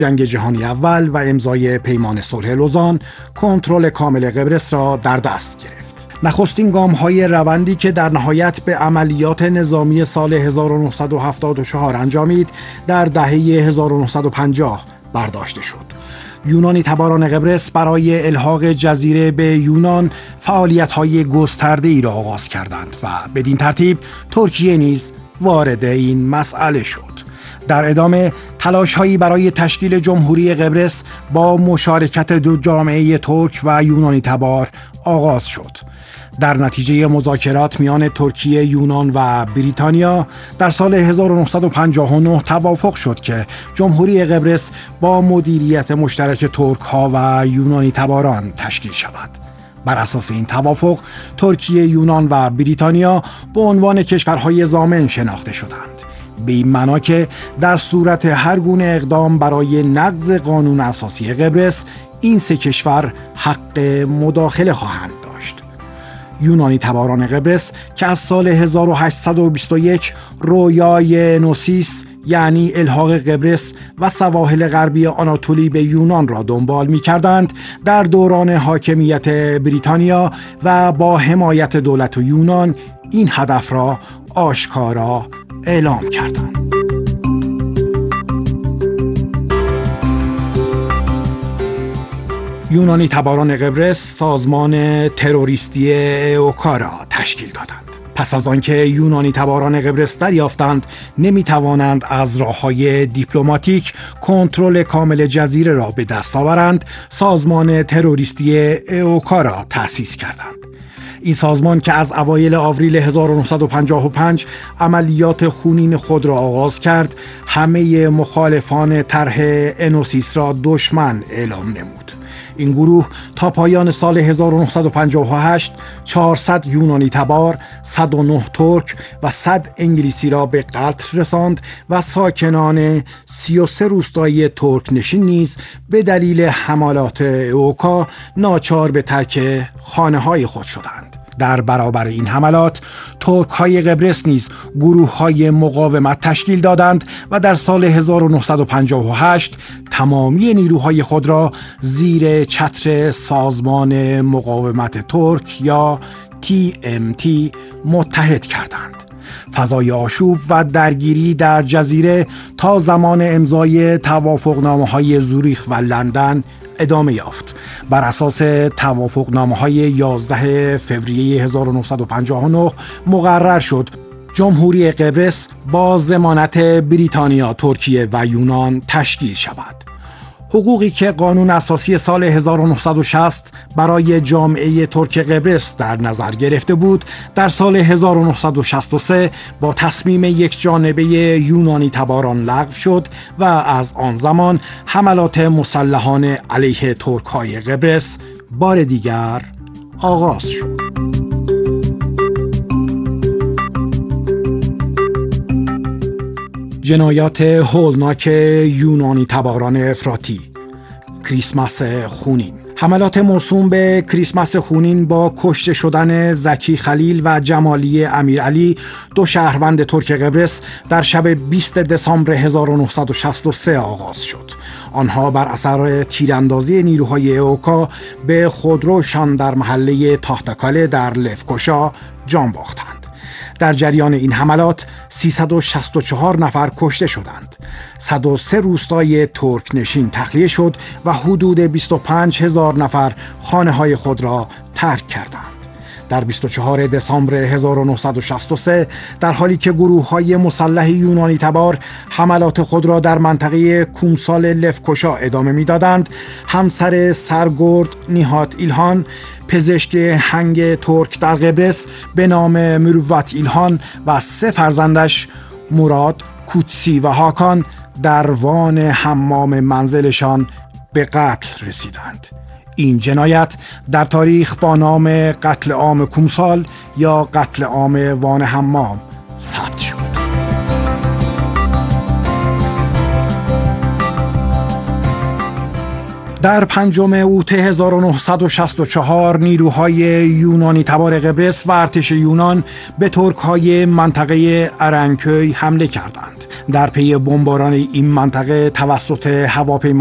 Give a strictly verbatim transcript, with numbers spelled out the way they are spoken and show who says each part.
Speaker 1: جنگ جهانی اول و امضای پیمان صلح لوزان کنترل کامل قبرس را در دست گرفت. نخستین گام‌های روندی که در نهایت به عملیات نظامی سال هزار و نهصد و هفتاد و چهار انجامید، در دهه هزار و نهصد و پنجاه برداشته شد. یونانی تباران قبرس برای الحاق جزیره به یونان فعالیت‌های گسترده‌ای را آغاز کردند و بدین ترتیب ترکیه نیز وارد این مسئله شد. در ادامه تلاش‌هایی برای تشکیل جمهوری قبرس با مشارکت دو جامعه ترک و یونانی تبار آغاز شد. در نتیجه مذاکرات میان ترکیه، یونان و بریتانیا در سال هزار و نهصد و پنجاه و نه توافق شد که جمهوری قبرس با مدیریت مشترک ترک ها و یونانی تباران تشکیل شود. بر اساس این توافق ترکیه، یونان و بریتانیا به عنوان کشورهای ضامن شناخته شدند، به این معنا که در صورت هر گونه اقدام برای نقض قانون اساسی قبرس این سه کشور حق مداخله خواهند داشت. یونانی تباران قبرس که از سال هزار و هشتصد و بیست و یک رویای نوسیس یعنی الحاق قبرس و سواحل غربی آناتولی به یونان را دنبال می کردند، در دوران حاکمیت بریتانیا و با حمایت دولت یونان این هدف را آشکارا اعلام کردند. یونانی تباران قبرس سازمان تروریستی ایوکا را تشکیل دادند. پس از آنکه یونانی تباران قبرس دریافتند نمیتوانند از راه‌های دیپلماتیک کنترل کامل جزیره را به دست آورند، سازمان تروریستی ایوکا را تأسیس کردند. این سازمان که از اوایل آوریل هزار و نهصد و پنجاه و پنج عملیات خونین خود را آغاز کرد، همه مخالفان طرح انوسیس را دشمن اعلام نمود. این گروه تا پایان سال هزار و نهصد و پنجاه و هشت چهارصد یونانی تبار، صد و نه ترک و صد انگلیسی را به قتل رساند و ساکنان سی و سه روستایی ترک نشین نیز به دلیل حملات ایوکا ناچار به ترک خانه‌های خود شدند. در برابر این حملات ترک های قبرس نیز گروه های مقاومت تشکیل دادند و در سال هزار و نهصد و پنجاه و هشت تمامی نیروهای خود را زیر چتر سازمان مقاومت ترک یا تی ام تی متحد کردند. فضای آشوب و درگیری در جزیره تا زمان امضای توافقنامه‌های زوریخ و لندن ادامه یافت. بر اساس توافقنامه‌های یازده فوریه هزار و نهصد و پنجاه و نه مقرر شد جمهوری قبرس با ضمانت بریتانیا، ترکیه و یونان تشکیل شود. حقوقی که قانون اساسی سال هزار و نهصد و شصت برای جامعه ترک قبرس در نظر گرفته بود، در سال هزار و نهصد و شصت و سه با تصمیم یک جانبه یونانی تباران لغو شد و از آن زمان حملات مسلحانه علیه ترک‌های قبرس بار دیگر آغاز شد. جنایات هولناک یونانی تباران افراطی، کریسمس خونین. حملات موسوم به کریسمس خونین با کشته شدن زکی خلیل و جمالی امیرعلی، دو شهروند ترک قبرس، در شب بیست دسامبر هزار و نهصد و شصت و سه آغاز شد. آنها بر اثر تیراندازی نیروهای ایوکا به خودروشان در محله تاختاکاله در لفکوشا جان باختند. در جریان این حملات سیصد و شصت و چهار نفر کشته شدند. صد و سه روستای ترک نشین تخلیه شد و حدود بیست و پنج هزار نفر خانه‌های خود را ترک کردند. در بیست و چهارم دسامبر هزار و نهصد و شصت و سه در حالی که گروه‌های مسلح یونانی تبار حملات خود را در منطقه کومسال لفکوشا ادامه می‌دادند، همسر سرگرد نیهات ایلهان، پزشک هنگ ترک در قبرس به نام مروت ایلهان و سه فرزندش مراد، کوتسی و هاکان در وان حمام منزلشان به قتل رسیدند. این جنایت در تاریخ با نام قتل عام کومسال یا قتل عام وان حمام ثبت شد. در پنجم اوت هزار و نهصد و شصت و چهار نیروهای یونانی تبار قبرس و ارتش یونان به ترک‌های منطقه ارنکوی حمله کردند. در پی بمباران این منطقه توسط هواپیما